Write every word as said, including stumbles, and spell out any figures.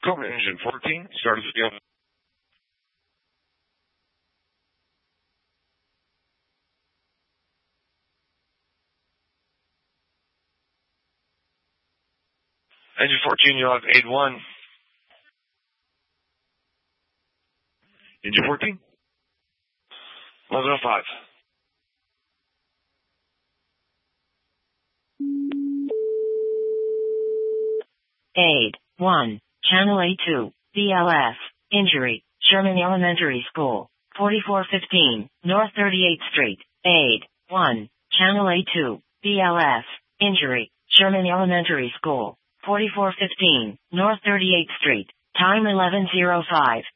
Coleman engine fourteen, start of scale. Engine fourteen, you'll have eight one. Engine fourteen. eleven oh five. eight one, Channel A two, B L F, injury, Sherman Elementary School, forty-four fifteen, North thirty-eighth Street, eight one, Channel A two, B L F, injury, Sherman Elementary School, forty-four fifteen, North thirty-eighth Street, time eleven oh five.